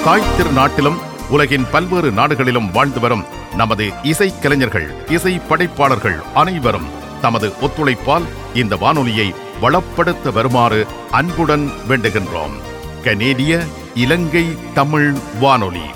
தாய் திருநாட்டிலும் உலகின் பல்வேறு நாடுகளிலும் வாழ்ந்து வரும் நமது இசைக்கலைஞர்கள், இசை படைப்பாளர்கள் அனைவரும் தமது ஒத்துழைப்பால் இந்த வானொலியை வளப்படுத்த வருமாறு அன்புடன் வேண்டுகின்றோம். கனேடிய இலங்கை தமிழ் வானொலி.